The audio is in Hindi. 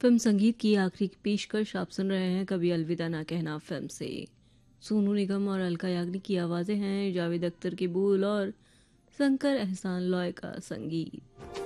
फिल्म संगीत की आखिरी पेशकश आप सुन रहे हैं कभी अलविदा ना कहना फिल्म से। सोनू निगम और अलका याग्निक की आवाज़ें हैं, जावेद अख्तर के बोल और शंकर एहसान लॉय का संगीत।